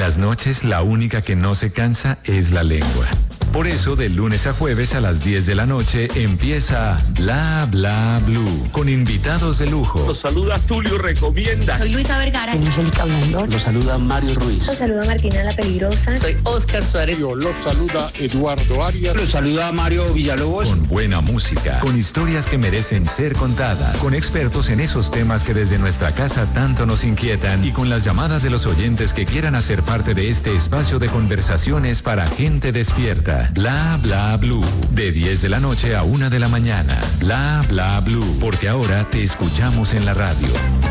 las noches la única que no se cansa es la lengua. Por eso, de lunes a jueves a las 10 de la noche empieza Bla Bla Blue, con invitados de lujo. Los saluda Tulio Recomienda. Soy Luisa Vergara. Angélica Blandón. Los saluda Mario Ruiz. Los saluda Martina La Peligrosa. Soy Oscar Suárez. Los saluda Eduardo Arias. Los saluda Mario Villalobos. Con buena música, con historias que merecen ser contadas, con expertos en esos temas que desde nuestra casa tanto nos inquietan y con las llamadas de los oyentes que quieran hacer parte de este espacio de conversaciones para gente despierta. Bla Bla Blue, de 10 de la noche a 1 de la mañana. Bla Bla Blue, porque ahora te escuchamos en la radio.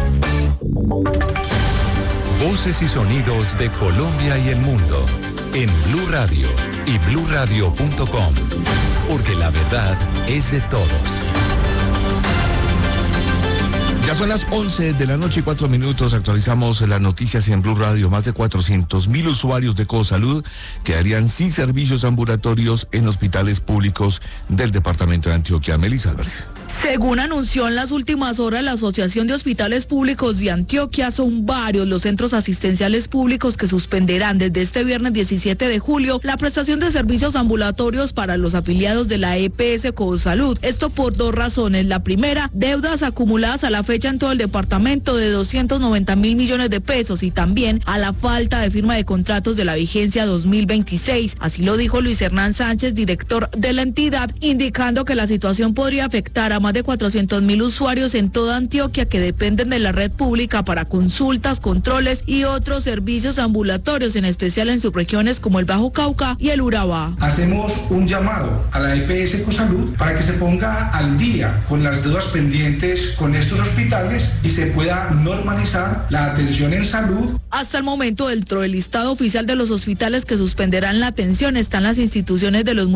Voces y sonidos de Colombia y el mundo en Blue Radio y bluradio.com, porque la verdad es de todos. Ya son las 11 de la noche y 4 minutos. Actualizamos las noticias en Blue Radio. Más de 400.000 usuarios de Cosalud quedarían sin servicios ambulatorios en hospitales públicos del departamento de Antioquia. Melissa Álvarez. Según anunció en las últimas horas la Asociación de Hospitales Públicos de Antioquia, son varios los centros asistenciales públicos que suspenderán desde este viernes 17 de julio la prestación de servicios ambulatorios para los afiliados de la EPS Cosalud. Esto por dos razones. La primera, deudas acumuladas a la fecha en todo el departamento de 290.000 millones de pesos y también a la falta de firma de contratos de la vigencia 2026. Así lo dijo Luis Hernán Sánchez, director de la entidad, indicando que la situación podría afectar a más de 400.000 usuarios en toda Antioquia que dependen de la red pública para consultas, controles y otros servicios ambulatorios, en especial en subregiones como el Bajo Cauca y el Urabá. Hacemos un llamado a la EPS Cosalud para que se ponga al día con las deudas pendientes con estos hospitales y se pueda normalizar la atención en salud. Hasta el momento, dentro del listado oficial de los hospitales que suspenderán la atención están las instituciones de los